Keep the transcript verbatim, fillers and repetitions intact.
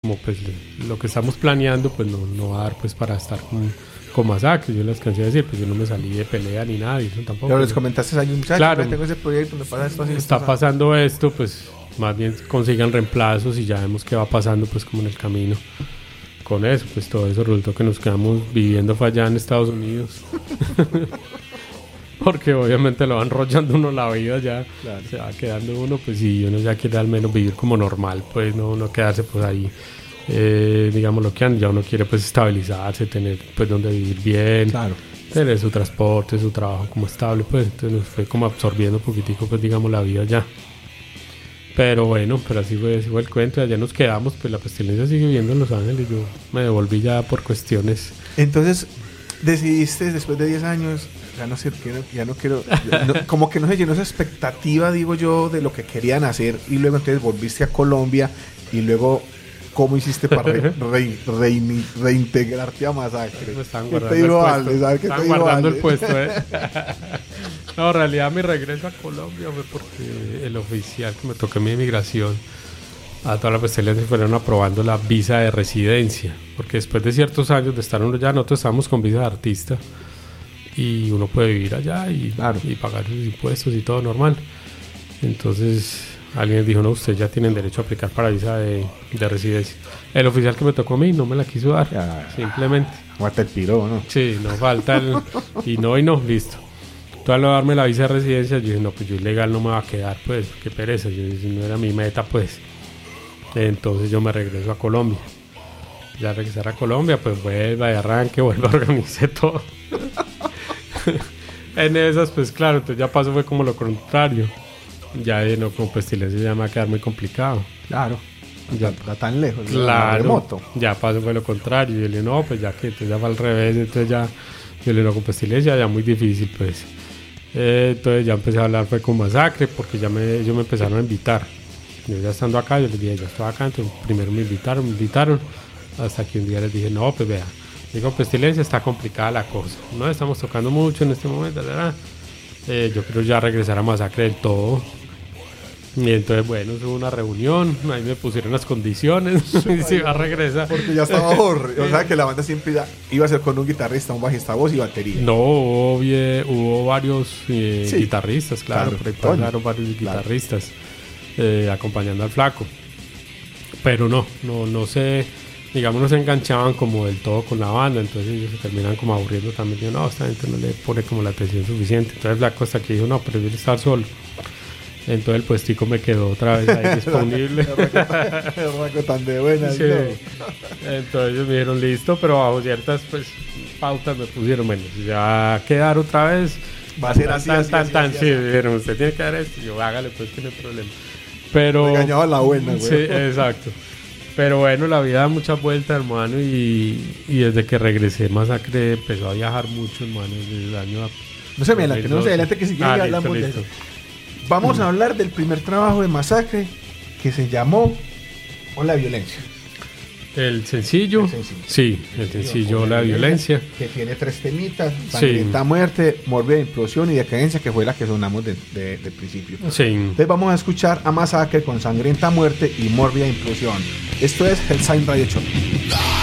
como pues lo que estamos planeando pues no, no va a dar pues para estar con, con masacre. Yo les cansé de decir, pues yo no me salí de pelea ni nada, y eso tampoco. Pero les comentaste a un muchacho, claro, tengo ese proyecto, me pasa esto así. Está esto, pasando esto, pues más bien consigan reemplazos y ya vemos qué va pasando pues como en el camino. Con eso, pues todo eso resultó que nos quedamos viviendo fue allá en Estados Unidos. Porque obviamente lo van enrollando uno la vida ya, claro. Se va quedando uno, pues y uno ya quiere al menos vivir como normal, pues no, no quedarse pues ahí, eh, digamos lo que han, ya uno quiere pues estabilizarse, tener pues donde vivir bien, claro. Tener su transporte, su trabajo como estable, pues entonces nos fue como absorbiendo un poquitico pues digamos la vida ya. Pero bueno, pero así fue, así fue el cuento, allá nos quedamos, pues la pestilencia sigue viviendo en Los Ángeles, yo me devolví ya por cuestiones. Entonces decidiste después de diez años, ya no sé, ya no quiero, no, como que no se llenó esa expectativa, digo yo, de lo que querían hacer, y luego entonces volviste a Colombia, y luego, ¿cómo hiciste para re, re, re, reintegrarte a Masacre? Me están guardando el puesto, Ale, ¿sabes qué están te guardando Ale? el puesto, ¿eh? No, en realidad mi regreso a Colombia fue porque el oficial que me tocó en mi inmigración, a toda la pestilencia fueron aprobando la visa de residencia, porque después de ciertos años de estar uno ya, nosotros estábamos con visa de artista, y uno puede vivir allá y, claro. y pagar sus impuestos y todo normal. Entonces alguien dijo, no, ustedes ya tienen derecho a aplicar para visa de, de residencia. El oficial que me tocó a mí no me la quiso dar, ya, simplemente. Falta el piro, ¿no? Sí, no falta el... y no, y no, listo. Tú al darme la visa de residencia, yo dije, no, pues yo ilegal no me va a quedar, pues, qué pereza, yo dije, no era mi meta, pues. Entonces yo me regreso a Colombia. Ya regresar a Colombia, pues vuelva y arranque, vuelva a organizar todo. En esas, pues claro, entonces ya pasó fue como lo contrario. Ya de no, con pestilencia ya me va a quedar muy complicado. Claro, ya está tan lejos. Claro, remoto. Ya pasó fue lo contrario. Y yo le dije, no, pues ya que entonces ya va al revés, entonces ya, yo le digo, con pestilencia ya muy difícil, pues. Eh, entonces ya empecé a hablar fue con Masacre, porque ya me, ellos me empezaron a invitar. Yo ya estando acá, yo les dije, ya estoy acá, entonces primero me invitaron, me invitaron, hasta que un día les dije, no, pues vea, digo, pestilencia está complicada la cosa, no estamos tocando mucho en este momento, ¿verdad? Eh, yo quiero ya regresar a Masacre del todo. Y entonces, bueno, hubo una reunión, ahí me pusieron las condiciones y se iba a regresar. Porque ya estaba horrible, o sea que la banda siempre iba, iba a ser con un guitarrista, un bajista, voz y batería. No, hubo, hubo varios eh, sí, guitarristas, claro, claro, por ahí pasaron varios claro. guitarristas eh, acompañando al flaco. Pero no, no, no se, digamos, no se enganchaban como del todo con la banda, entonces ellos se terminan como aburriendo también. Yo, no, esta gente no le pone como la atención suficiente. Entonces el flaco hasta que dijo, no, prefiero estar solo. Entonces el puestico me quedó otra vez ahí disponible. El raco tan de buena. Sí. ¿No? Entonces ellos me dijeron listo, pero bajo ciertas pues pautas me pusieron menos. Ya va a quedar otra vez. Va a ser así, tan, así, tan, así, tan, así, sí, así. dijeron, usted tiene que dar esto. Yo, hágale pues, que no hay problema. Pero... Regañaba la buena, güey. Sí, exacto. Pero bueno, la vida da muchas vueltas, hermano, y, y desde que regresé Masacre empezó a viajar mucho, hermano, desde el año... No se me adelante, no se adelante que si quieren ah, ya listo, hablamos listo. de eso. Vamos a hablar del primer trabajo de Masacre que se llamó Hola Violencia. El sencillo, el sencillo. Sí, el sencillo Hola Violencia, que tiene tres temitas: Sangrienta sí. Muerte, Mórbida Implosión y Decadencia, que fue la que sonamos de, de, de principio. Sí. Entonces vamos a escuchar a Masacre con Sangrienta Muerte y Mórbida Implosión. Esto es Hellside Radio Show.